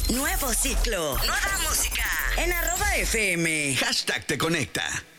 Nuevo ciclo, nueva música en @FM. #te conecta.